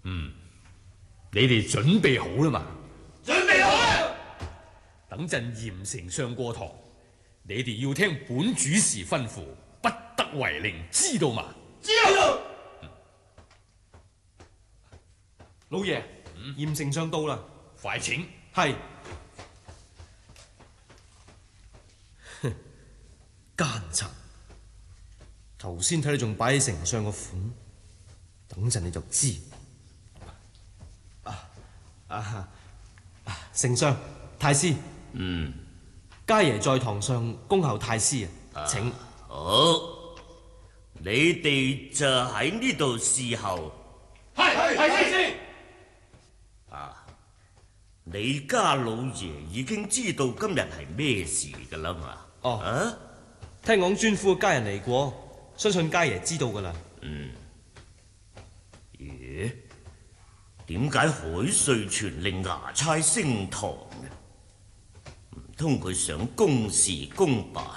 你哋準備好啦嘛？ 準備好啦！ 等陣嚴丞相過堂，你哋要聽本主事吩咐，不得違令，知道嘛？ 知道。 老爺，嚴丞相到啦， 快請。 係。奸賊！頭先睇你仲擺喺丞相個款，等陣你就知。丞相、太師，家爺在堂上恭候太師啊，請。 好，你哋就喺呢度侍候。 係太師。 你家老爺已經知道今日係咩事噶啦嘛？ 聽講尊府嘅家人嚟過，相信家爺知道噶啦。 咦？點解海瑞傳令衙差升堂呢？唔通佢想公事公辦？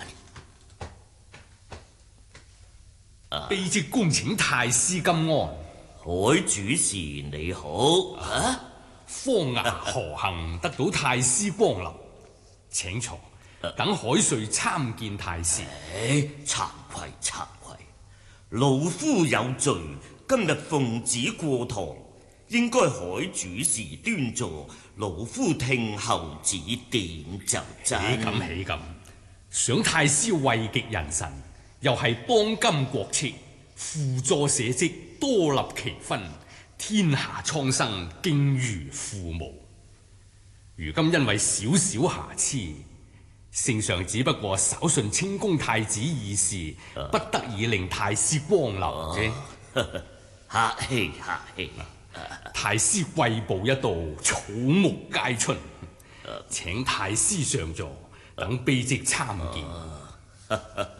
卑職恭請太師金安。 海主事你好。 方衙何幸得到太師光臨？請坐，等海瑞參見太師。 慚愧慚愧，老夫有罪，今日奉旨過堂，應該海主事端坐，老夫聽候指點就真。 起咁，想太師位極人臣，又係邦金國戚，輔助社稷，多立奇勳。天下蒼生敬如父母，如今因為少少瑕疵，聖上只不過稍順清宮太子意事，不得已令太師光臨啫。 客氣客氣。 太師貴步一到，草木皆春，請太師上座，等卑職參見。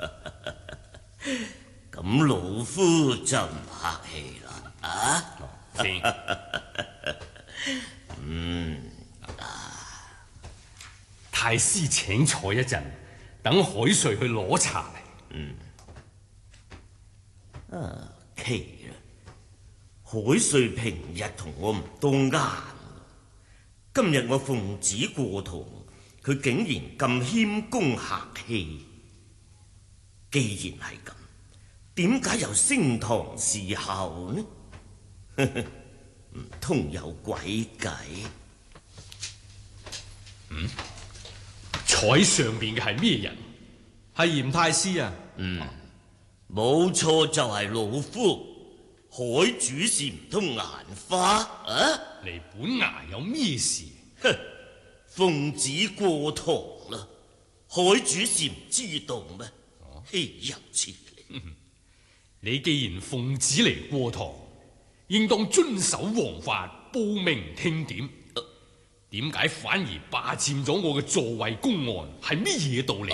咁老夫就唔客氣啦。 太師請坐一陣，等海瑞去攞茶嚟。 奇啦，海瑞平日同我唔多啱，今日我奉旨過堂，佢竟然咁謙恭客氣。既然係咁，點解又升堂侍候呢？唔通有鬼計？ 坐喺上邊嘅係咩人？ 係嚴太師啊。 冇錯，就係老夫。海主事唔通眼花啊？ 嚟本衙有咩事？ 奉旨過堂啦，海主事唔知道咩？豈有此理！ 你既然奉旨嚟過堂，應當遵守王法，報名聽點。點解反而霸佔咗我嘅座位公案？係乜嘢道理？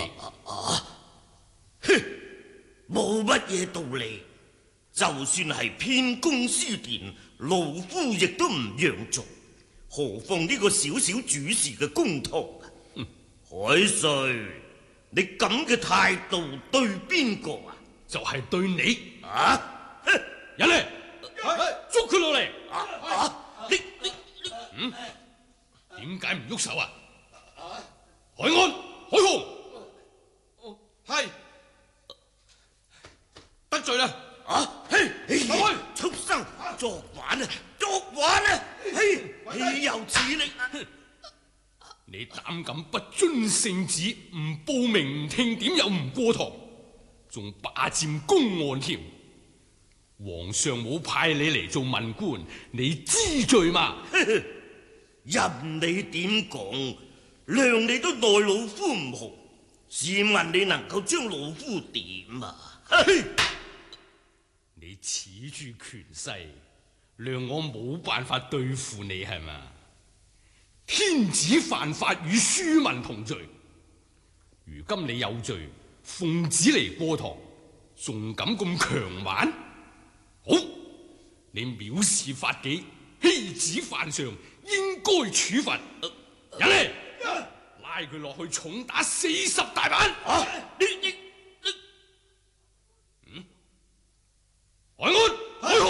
冇乜嘢道理。就算係偏宮私殿，老夫亦都唔讓座。何況呢個小小主事嘅公堂啊？海瑞，你咁嘅態度對邊個啊？ 就係對你啊！ 人嚟，捉佢落嚟！ 你點解唔喐手啊？海安、海雄， 係得罪啦！ 畜生，作玩啊！作玩啊！豈有此理！ 你膽敢不遵聖旨，唔報名唔聽點又唔過堂，仲霸佔公案添？皇上冇派你嚟做文官，你知罪嘛？ 任你點講，量你都奈老夫唔何。試問你能夠將老夫點啊？ 你恃住權勢，量我冇辦法對付你係嘛？天子犯法與庶民同罪，如今你有罪，奉旨嚟過堂，仲敢咁強橫？好，你藐視法紀，欺子犯上，應該處罰。人嚟，拉佢落去重打40大板。 你